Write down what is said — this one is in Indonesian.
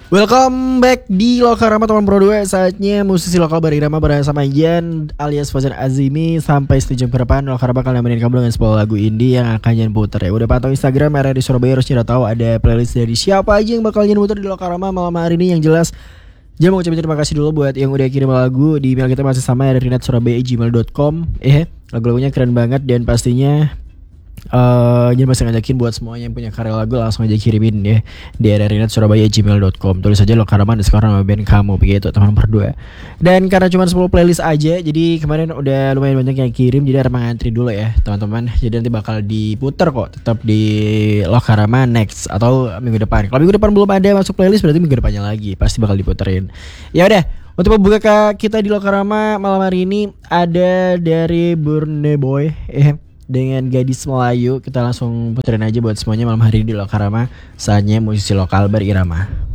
Welcome back di Lokarama teman Pro 2. Saatnya musisi lokal berirama bersama Jan alias Fajar Azimi. Sampai setujam ke depan Lokarama bakal nemenin kamu dengan 10 lagu indie yang akan Jan puter ya. Udah pantau Instagram RRI Surabaya, harusnya udah tahu ada playlist dari siapa aja yang bakal Jan puter di Lokarama malam hari ini. Yang jelas Jan mau ucapin terima kasih dulu buat yang udah kirim lagu. Di email kita masih sama, rrinatsurabaya@gmail.com. Lagu-lagunya keren banget dan pastinya Jangan masih ngajakin buat semuanya yang punya karya lagu langsung aja kirimin ya di rrinatsurabaya@gmail.com. Tulis aja Lokarama sekarang sama band kamu begitu teman berdua. Dan karena cuma 10 playlist aja, jadi kemarin udah lumayan banyak yang kirim, jadi harus ngantri dulu ya teman-teman. Jadi nanti bakal diputer kok tetap di Lokarama next atau minggu depan. Kalau minggu depan belum ada masuk playlist berarti minggu depannya lagi pasti bakal diputerin. Ya udah, untuk membuka kita di Lokarama malam hari ini ada dari Burne Boy dengan Gadis Melayu. Kita langsung puterin aja buat semuanya malam hari ini di Lokarama. Saatnya musisi lokal berirama.